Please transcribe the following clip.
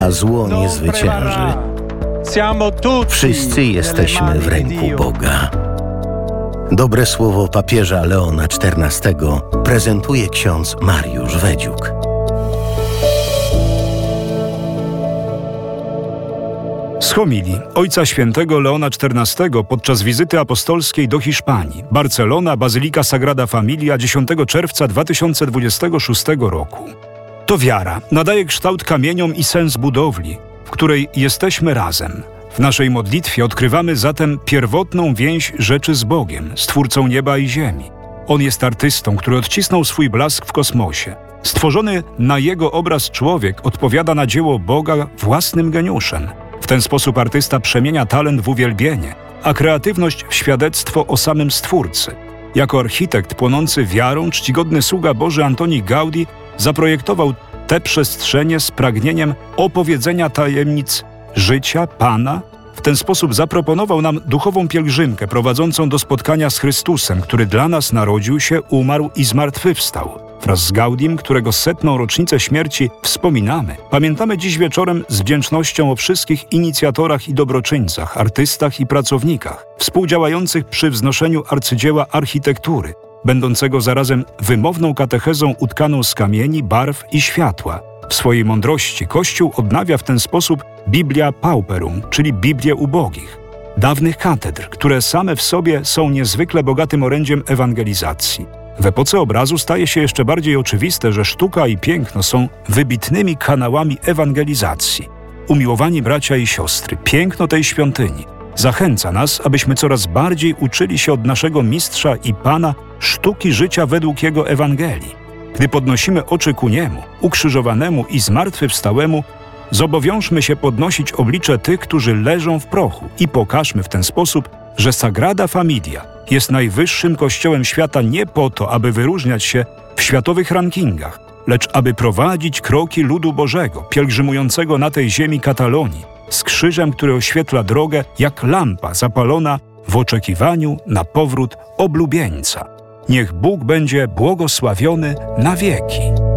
a zło nie zwycięży. Wszyscy jesteśmy w ręku Boga. Dobre słowo papieża Leona XIV prezentuje ksiądz Mariusz Wedziuk. Z homilii Ojca Świętego Leona XIV podczas wizyty apostolskiej do Hiszpanii, Barcelona, Bazylika Sagrada Familia, 10 czerwca 2026 roku. To wiara nadaje kształt kamieniom i sens budowli, w której jesteśmy razem. W naszej modlitwie odkrywamy zatem pierwotną więź rzeczy z Bogiem, Stwórcą nieba i ziemi. On jest artystą, który odcisnął swój blask w kosmosie. Stworzony na jego obraz człowiek odpowiada na dzieło Boga własnym geniuszem. W ten sposób artysta przemienia talent w uwielbienie, a kreatywność w świadectwo o samym Stwórcy. Jako architekt płonący wiarą, czcigodny sługa Boży Antoni Gaudí zaprojektował te przestrzenie z pragnieniem opowiedzenia tajemnic życia Pana. W ten sposób zaproponował nam duchową pielgrzymkę prowadzącą do spotkania z Chrystusem, który dla nas narodził się, umarł i zmartwychwstał. Wraz z Gaudim, którego 100. rocznicę śmierci wspominamy, pamiętamy dziś wieczorem z wdzięcznością o wszystkich inicjatorach i dobroczyńcach, artystach i pracownikach, współdziałających przy wznoszeniu arcydzieła architektury, będącego zarazem wymowną katechezą utkaną z kamieni, barw i światła. W swojej mądrości Kościół odnawia w ten sposób Biblia Pauperum, czyli Biblię ubogich, dawnych katedr, które same w sobie są niezwykle bogatym orędziem ewangelizacji. W epoce obrazu staje się jeszcze bardziej oczywiste, że sztuka i piękno są wybitnymi kanałami ewangelizacji. Umiłowani bracia i siostry, piękno tej świątyni zachęca nas, abyśmy coraz bardziej uczyli się od naszego Mistrza i Pana sztuki życia według Jego Ewangelii. Gdy podnosimy oczy ku Niemu, ukrzyżowanemu i zmartwychwstałemu, zobowiążmy się podnosić oblicze tych, którzy leżą w prochu i pokażmy w ten sposób, że Sagrada Familia jest najwyższym kościołem świata nie po to, aby wyróżniać się w światowych rankingach, lecz aby prowadzić kroki ludu Bożego, pielgrzymującego na tej ziemi Katalonii, z krzyżem, który oświetla drogę jak lampa zapalona w oczekiwaniu na powrót oblubieńca. Niech Bóg będzie błogosławiony na wieki.